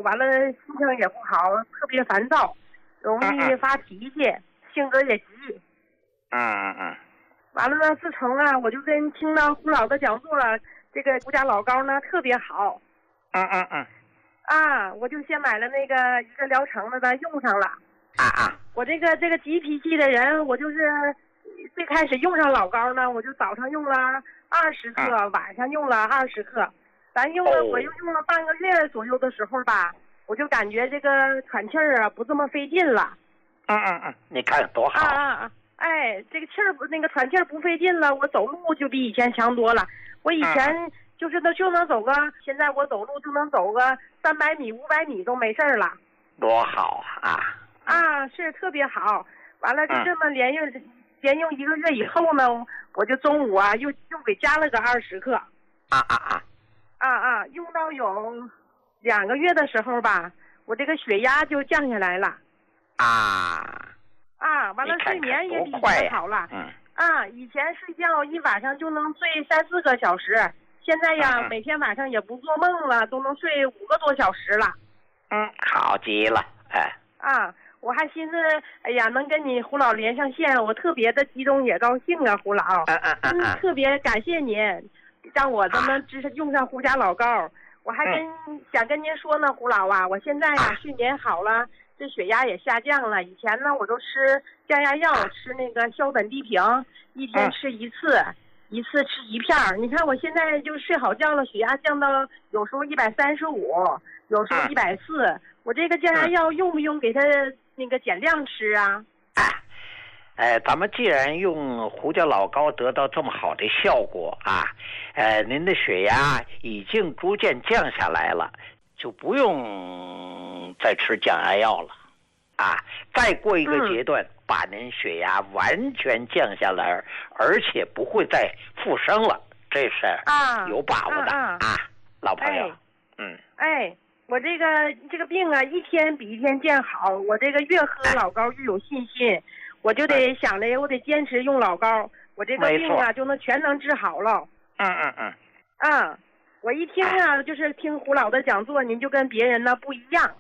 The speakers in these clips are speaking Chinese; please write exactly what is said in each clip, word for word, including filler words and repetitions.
完了心情也不好，特别烦躁，容易发脾气，嗯、性格也急。 嗯嗯嗯。 完了呢，自从啊，我就跟听到胡老的讲座了，这个胡家老膏呢特别好。 嗯嗯嗯。 啊，我就先买了那个一个疗程的呢，用上了。 啊啊。 我这个这个急脾气的人，我就是最开始用上老膏呢，我就早上用了二十克、嗯，晚上用了二十克。咱用了，我又用了半个月左右的时候吧，我就感觉这个喘气儿啊不这么费劲了。 嗯嗯嗯，你看多好。 啊啊啊！哎，这个气儿不那个喘气儿不费劲了，我走路就比以前强多了。我以前就是都就能走个，现在我走路就能走个三百米、五百米都没事了。 多好啊！ 啊，是特别好。完了就这么连用、嗯、连用一个月以后呢，我就中午啊又又给加了个二十克。 啊啊啊！ 啊啊！用到有两个月的时候吧，我这个血压就降下来了。 啊。 啊，完了睡眠也比以前好了。 嗯。 啊，以前睡觉一晚上就能睡三四个小时，现在呀、嗯、每天晚上也不做梦了，都能睡五个多小时了。 嗯，好极了，哎。 啊，我还寻思，哎呀，能跟你胡老连上线，我特别的激动也高兴啊，胡老。 嗯嗯嗯嗯。 特别感谢您，让我这么支持用上胡家老膏。我还跟、嗯、想跟您说呢，胡老啊，我现在呀、啊、睡眠好了。这血压也下降了，以前呢我都吃降压药，吃那个硝苯地平，一天吃一次，嗯、一次吃一片儿。你看我现在就睡好觉了，血压降到有时候一百三十五，有时候一百四。我这个降压药用不用给它那个减量吃啊？ 哎，咱们既然用胡椒老膏得到这么好的效果啊，呃，您的血压已经逐渐降下来了，就不用再吃降压药了，啊，再过一个阶段，嗯、把您血压完全降下来，而且不会再复升了，这是有把握的 啊, 啊, 啊，老朋友， 哎、 嗯， 哎，我这个这个病啊，一天比一天见好，我这个越喝老膏越有信心。哎，我就得想着，我得坚持用老膏，我这个病啊就能全能治好了。 嗯嗯嗯。 嗯，我一听啊，就是听胡老的讲座，您就跟别人呢不一样。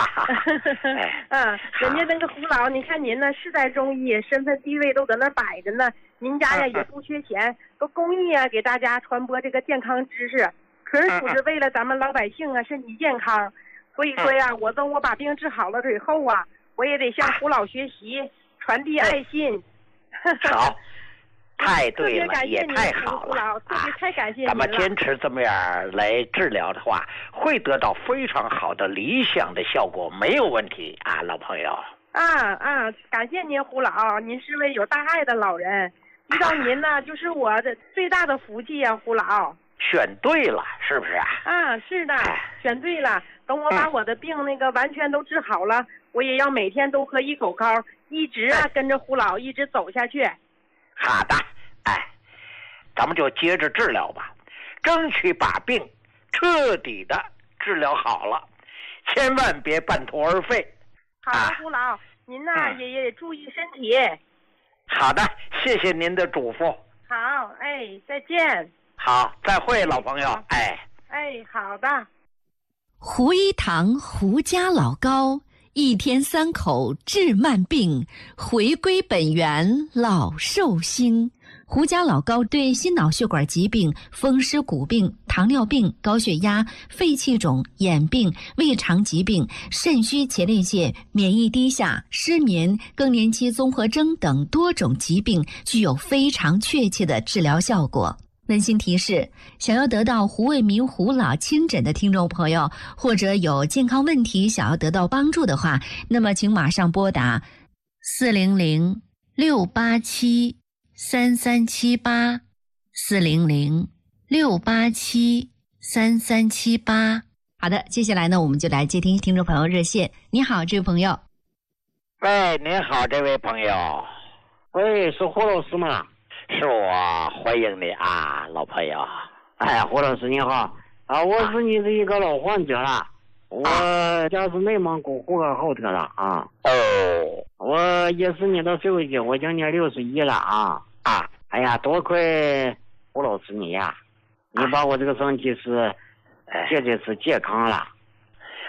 嗯，人家那个胡老，你看您呢世代中医，身份地位都在那摆着呢。您家呀也不缺钱，都公益啊，给大家传播这个健康知识，纯属是为了咱们老百姓啊身体健康。所以说呀，我等我把病治好了以后啊，我也得向胡老学习。传递爱心， 好，太对了，也太好了啊！ 太感谢您了。 咱们坚持这么样来治疗的话，会得到非常好的理想的效果，没有问题啊，老朋友。 啊啊，感谢您，胡老，您是位有大爱的老人，遇到您呢，就是我的最大的福气呀、啊，胡老。 选对了，是不是啊？ 啊，是的，选对了。等我把我的病那个完全都治好了，嗯、我也要每天都喝一口膏。一直啊，跟着胡老一直走下去。 好的，哎，咱们就接着治疗吧，争取把病彻底的治疗好了，千万别半途而废。 好的，啊、胡老，您呢、嗯、也也注意身体。 好的，谢谢您的嘱咐。 好，哎，再见。 好，再会，老朋友。哎， 哎，好的。 胡一堂胡家老膏。一天三口治慢病，回归本源老寿星。胡家老膏对心脑血管疾病、风湿骨病、糖尿病、高血压、肺气肿、眼病、胃肠疾病、肾虚前列腺、免疫低下、失眠、更年期综合征等多种疾病具有非常确切的治疗效果。温馨提示，想要得到胡卫民胡老亲诊的听众朋友，或者有健康问题想要得到帮助的话，那么请马上拨打四零零六八七三三七八 四零零六八七三三七八。好的，接下来呢，我们就来接听听众朋友热线。你好，这位朋友。 喂，您好，这位朋友。 喂，是胡老师吗？ 是我，欢迎你啊，老朋友。 哎，胡老师你好啊，我是你的一个老患者了，我家是内蒙古呼和浩特的啊。 哦， 我也是你的手机，我今年六十一了啊啊！ 哎呀，多亏胡老师你呀，你把我这个身体是，现在是健康了。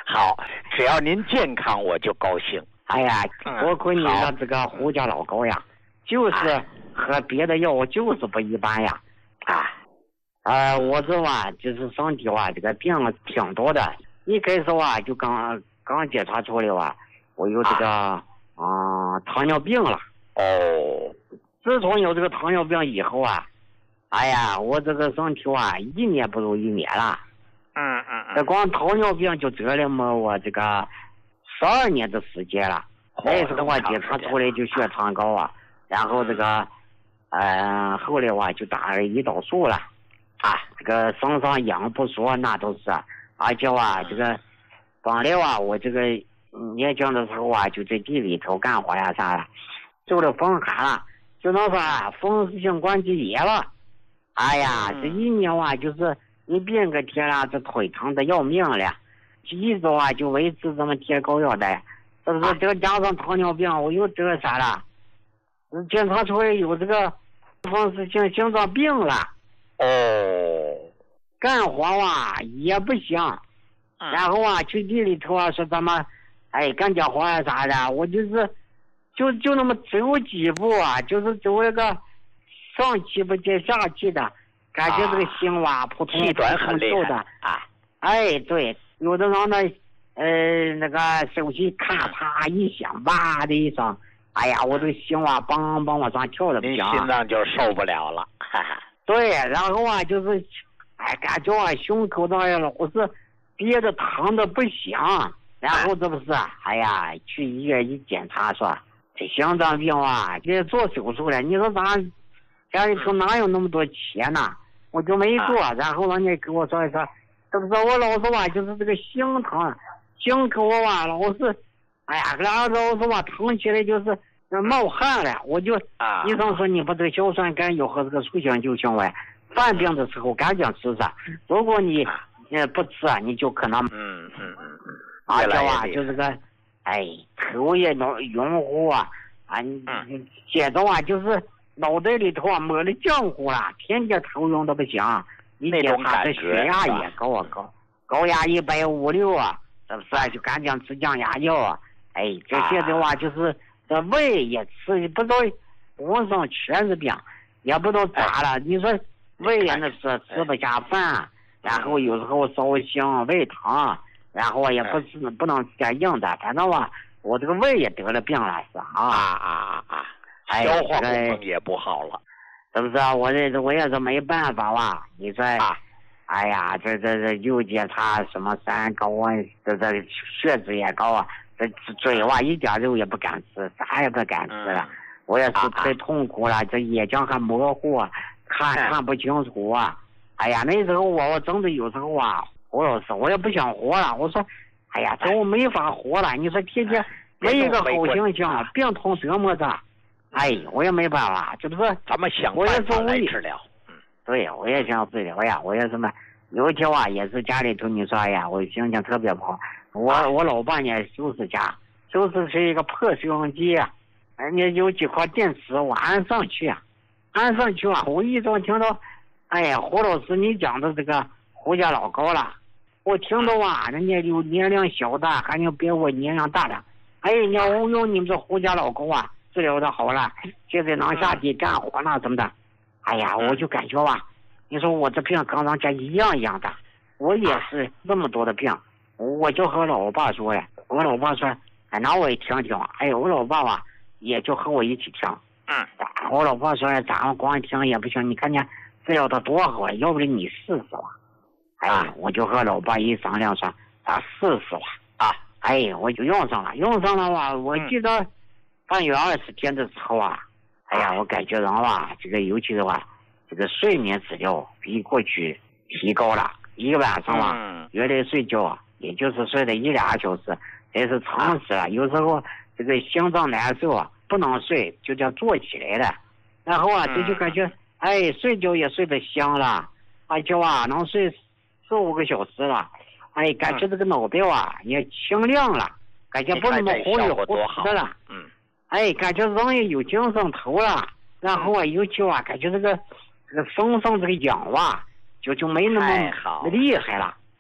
好，只要您健康，我就高兴。 哎呀， 嗯多亏你的这个胡家老高呀，就是和别的药就是不一般呀。 啊， 呃，我这吧就是身体吧，这个病挺多的。一开始啊，就刚刚检查出来吧，我有这个啊、呃、糖尿病了。 哦， 自从有这个糖尿病以后啊，哎呀，我这个身体啊，一年不如一年了。 嗯嗯这光糖尿病就得了么我这个十二年的时间了。那时候啊，检查出来就血糖高啊，然后这个，呃，后来我就打了胰岛素了，啊，这个身上痒不说那都是，而且啊，这个本来啊，我这个年轻的时候啊，就在地里头干活呀啥的，受了风寒了，就能说风湿性关节炎了。哎呀，这一年啊，就是你别个天啊，这腿疼的要命了，一直啊就维持这么贴膏药的。是不是这个加上糖尿病，我又得了啥了？检查出来有这个风湿性心脏病了。 哦， 干活啊也不行， 嗯、 然后啊去地里头啊说咱们，哎干点活啊啥的，我就是就就那么走几步啊，就是走一个上气不接下气的，感觉这个心哇扑通气短很厉害的啊。 哎，对，有的人呢。呃，那个手机咔嚓一响，哇的一声，哎呀，我这个心啊，梆梆往上跳的不行， 心脏就受不了了。哈哈。 对，然后啊，就是，哎，感觉啊，胸口那样了，我是憋着疼的不行，然后这不是，哎呀，去医院一检查说，这心脏病啊，这做手术了，你说咱家里头哪有那么多钱呢？我就没做，然后人家给我说一说，这不是我老是吧，就是这个心疼。心口啊，老是，哎呀，老是吧，疼起来就是冒汗了。我就， 啊、 医生说你把这个硝酸甘油和这个速效救心丸，犯病的时候赶紧吃上。如果你呃不吃啊，你就可能， 嗯嗯嗯嗯， 而且啊，就这个，哎，头也脑晕乎啊，啊， 嗯、 接着啊，就是脑袋里头啊抹了浆糊了，天天头晕的不行。你检查这血压也高啊高，高压一百五六啊。是不是就赶紧吃降压药啊？哎，这现在话就是这胃也吃，不知道浑身全是病，也不知道咋了。你说胃也那是吃不下饭，然后有时候烧心、胃疼，然后也不是不能吃点硬的，反正吧，我这个胃也得了病了，是啊啊啊啊！消化功能也不好了， 是不是？我这我也是没办法哇。你说。啊哎呀，这这这又检查什么三高啊，这这血脂也高啊，这嘴哇一点肉也不敢吃，啥也不敢吃了。嗯、我也是太痛苦了，这眼睛还模糊啊，看看不清楚啊。哎呀，那时候我我真的有时候啊，我老是我也不想活了。我说，哎呀，这我没法活了。你说天天没一个好形象，病痛折磨着，哎，我也没办法，这不是咱们想办法来治疗。 对，我也想治疗呀，我也什么，有一天啊，也是家里头你说哎呀，我心情特别不好，我我老伴呢收拾家，收拾是一个破收音机啊，人家有几块电池我安上去啊，安上去啊，我一早听到，哎呀，胡老师你讲的这个胡家老高了，我听到啊，人家有年龄小的，还有比我年龄大的，哎，你要用你们这胡家老高啊，治疗的好了，现在能下地干活了怎么的。哎呀，我就感觉吧，你说我这病跟人家一样一样的，我也是那么多的病，我就和我爸说呀，我老爸说，哎，那我也听听，哎，我老爸吧也就和我一起听， 嗯， 我老爸说，咱们光听也不行，你看见治疗的多好，要不然你试试吧，哎，我就和老爸一商量说，咱试试吧，啊，哎，我就用上了，用上了吧，我记得半月二十天的时候啊。哎呀，我感觉人吧，这个尤其是吧，这个睡眠质量比过去提高了。一个晚上吧， 嗯、 原来睡觉也就是睡了一俩小时，但是撑死了。有时候这个心脏难受啊，不能睡，就叫坐起来了。然后啊，这就感觉哎，睡觉也睡得香了，而且啊，能睡四五个小时了。哎，感觉这个脑袋啊也清亮了，感觉不那么糊里糊涂的了。 嗯。 哎，感觉人也有精神头了，然后啊，尤其啊，感觉这个这个身上这个痒哇，就就没那么厉害了。 嗯，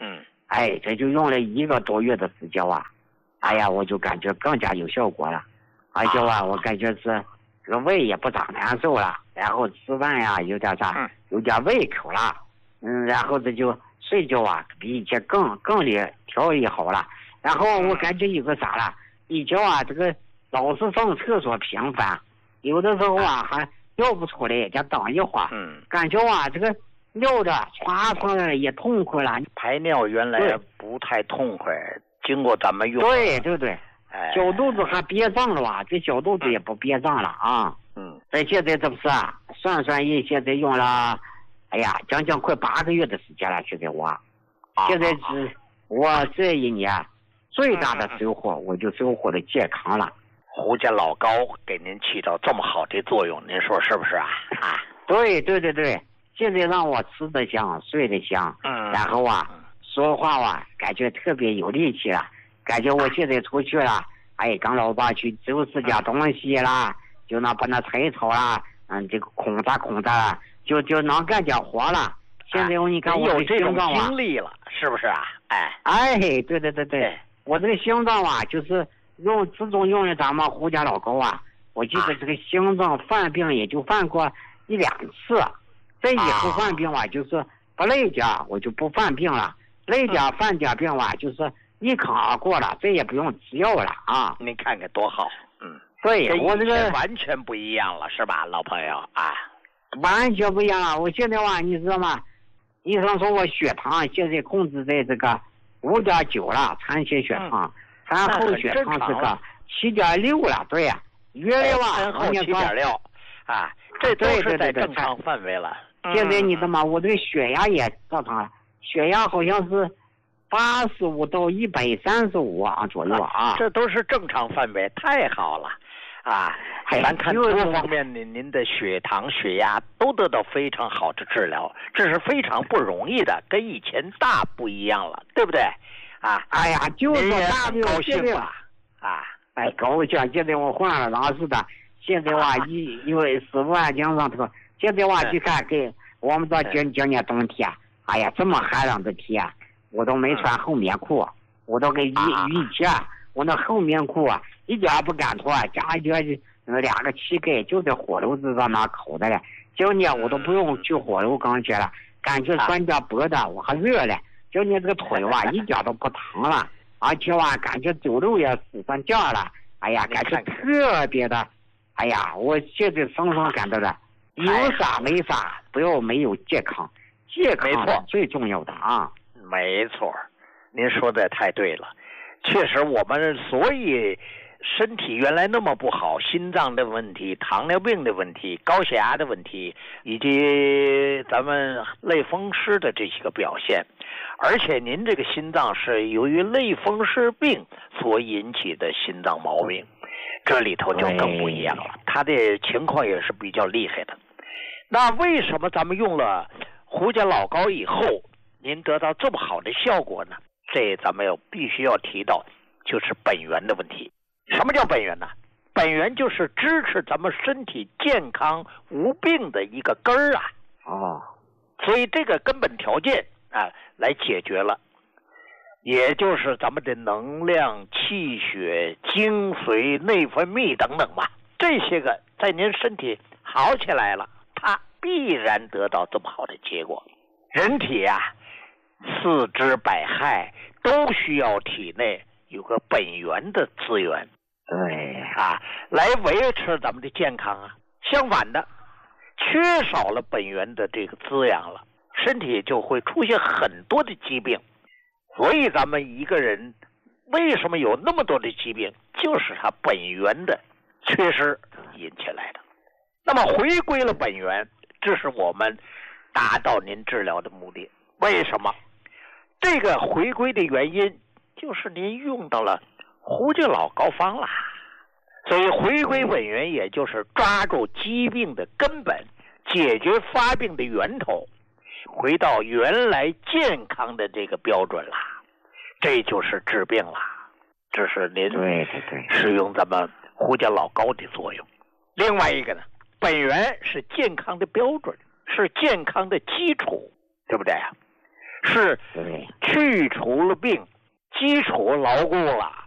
哎，这就用了一个多月的时间啊，哎呀，我就感觉更加有效果了，而且啊，我感觉是这个胃也不长难受了，然后吃饭呀有点啥，有点胃口了，嗯，然后这就睡觉啊比以前更更理调理好了，然后我感觉有个啥了，以前啊这个老是上厕所频繁，有的时候啊还尿不出来，再等一会儿， 嗯， 感觉啊这个尿着唰出来也痛快了， 排尿原来不太痛快，经过咱们用， 对对对， 哎， 小肚子还憋胀了吧？这小肚子也不憋胀了啊。 嗯， 这现在这不是啊，算算一现在用了，哎呀，将近快八个月的时间了。现在我， 啊、 现在是我这一年最大的收获，我就收获了健康了。 胡家老高给您起到这么好的作用，您说是不是啊？啊， 对对对对，现在让我吃得香，睡得香， 嗯， 然后啊，说话啊，感觉特别有力气了，感觉我现在出去了，哎，跟老爸去收拾点东西啦，就能把那柴草啦，嗯，这个空杂空杂啦，就就能干点活了。现在我你看我有这种经经历了，是不是啊？哎哎，对对对对，我这个心脏啊，就是用自从用了咱们胡家老高啊，我记得这个心脏犯病也就犯过一两次，这以后犯病啊，就是不累点我就不犯病了，累点犯点病啊，就是一扛而过了，这也不用吃药了啊。 您看看多好，嗯， 对我这个完全不一样了，是吧，老朋友啊？ 完全不一样了，我现在啊，你知道吗？医生说我血糖现在控制在这个五点九了，产前血糖，产后血糖是个七点六了，对呀、啊，原来吧， 产后七点六，啊，这都是在正常范围了。 现在你知道吗？我这个血压也正常了，血压好像是八十五到一百三十五啊左右啊， 这都是正常范围，太好了。啊，咱看多方面的，您的血糖、血压都得到非常好的治疗，这是非常不容易的，跟以前大不一样了，对不对？啊， 哎呀，就是大的高兴了啊！ 哎，高兴！现在我换了郎似的，现在哇一因为十五万斤上头，现在哇去看给我们到今今年冬天，哎呀，这么寒冷的天，我都没穿厚棉裤，我都给雨雨天，我那厚棉裤啊。一点不敢脱，家里边两个膝盖就在火炉子上那烤的了。今年我都不用去火炉刚去了，感觉穿点薄的我还热了。今年这个腿哇一点都不疼了，而且哇感觉走路也使上劲了。哎呀，感觉特别的，哎呀，我现在深深感到了，有啥没啥，不要没有健康，健康是最重要的啊。 没错，您说的太对了，确实我们所以。身体原来那么不好，心脏的问题、糖尿病的问题、高血压的问题，以及咱们类风湿的这些个表现，而且您这个心脏是由于类风湿病所引起的心脏毛病，这里头就更不一样了，他的情况也是比较厉害的。那为什么咱们用了胡家老高以后，您得到这么好的效果呢？这咱们要必须要提到，就是本源的问题。什么叫本源呢？本源就是支持咱们身体健康无病的一个根儿啊！ 哦， 所以这个根本条件啊，来解决了，也就是咱们的能量、气血、精髓、内分泌等等吧，这些个在您身体好起来了，它必然得到这么好的结果。人体啊，四肢百骸都需要体内有个本源的资源。 对啊，来维持咱们的健康啊。相反的，缺少了本源的这个滋养了，身体就会出现很多的疾病。所以咱们一个人为什么有那么多的疾病，就是他本源的缺失引起来的。那么回归了本源，这是我们达到您治疗的目的。为什么？这个回归的原因就是您用到了胡家老膏方啦，所以回归本源，也就是抓住疾病的根本，解决发病的源头，回到原来健康的这个标准啦，这就是治病啦。这是您对对对使用咱们胡家老膏的作用。另外一个呢，本源是健康的标准，是健康的基础，对不对啊？ 是对， 去除了病，基础牢固了。